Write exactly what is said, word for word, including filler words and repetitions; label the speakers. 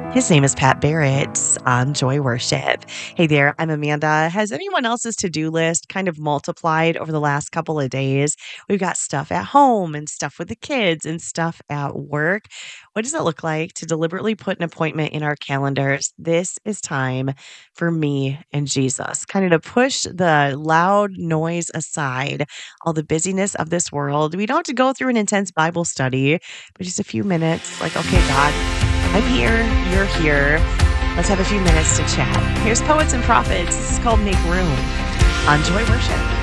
Speaker 1: His name is Pat Barrett on Joy Worship. Hey there, I'm Amanda. Has anyone else's to-do list kind of multiplied over the last couple of days? We've got stuff at home and stuff with the kids and stuff at work. What does it look like to deliberately put an appointment in our calendars? This is time for me and Jesus, kind of to push the loud noise aside, all the busyness of this world. We don't have to go through an intense Bible study, but just a few minutes, like, okay, God, I'm here, you're here. Let's have a few minutes to chat. Here's Poets and Prophets. This is called Make Room on Joy Worship.